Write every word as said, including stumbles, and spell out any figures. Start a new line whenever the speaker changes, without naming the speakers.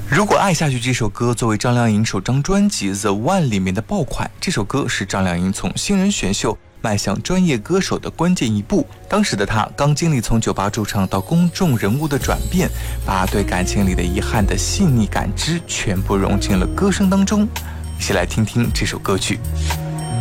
如果爱下去这首歌作为张靓颖首张专辑 The One 里面的爆款，这首歌是张靓颖从新人选秀迈向专业歌手的关键一步。当时的她刚经历从酒吧驻唱到公众人物的转变，把对感情里的遗憾的细腻感知全部融进了歌声当中。一起来听听这首歌曲。